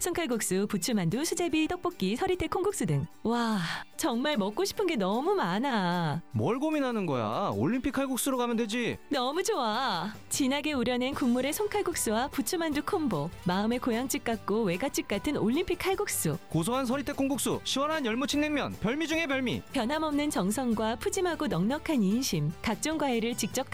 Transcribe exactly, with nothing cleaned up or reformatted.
순칼국수, 부추만두, 수제비, 떡볶이, 서리태 콩국수 등. 와, 정말 먹고 싶은 게 너무 많아. 뭘 고민하는 거야? 올림픽 칼국수로 가면 되지. 너무 좋아. 진하게 우려낸 국물의 송칼국수와 부추만두 콤보. 마음의 고향집 같고 외갓집 같은 올림픽 칼국수. 고소한 서리태 콩국수, 시원한 열무침냉면, 별미 중에 별미. 변함없는 정성과 푸짐하고 넉넉한 인심. 각종 과일을 직접